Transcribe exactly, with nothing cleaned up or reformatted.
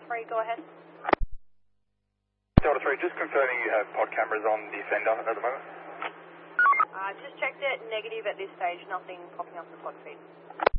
three, go ahead. Delta three, just confirming you have pod cameras on the fender at the moment. Uh, just checked it, negative at this stage, nothing popping up the pod feed.